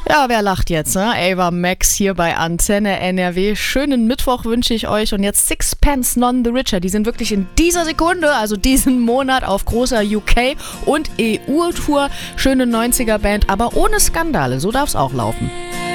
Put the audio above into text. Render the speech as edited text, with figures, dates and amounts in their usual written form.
Ja, wer lacht jetzt, ne? Ava Max hier bei Antenne NRW. Schönen Mittwoch wünsche ich euch. Und jetzt Sixpence None the Richer. Die sind wirklich in dieser Sekunde, also diesen Monat, auf großer UK- und EU-Tour. Schöne 90er-Band, aber ohne Skandale. So darf es auch laufen.